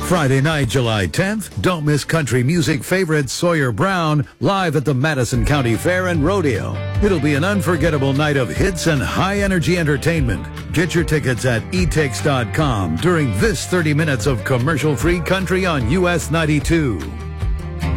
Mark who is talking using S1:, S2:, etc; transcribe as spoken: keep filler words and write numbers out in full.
S1: Friday night, July tenth, don't miss country music favorite Sawyer Brown live at the Madison County Fair and Rodeo. It'll be an unforgettable night of hits and high-energy entertainment. Get your tickets at e tix dot com during this thirty minutes of commercial-free country on U S ninety-two.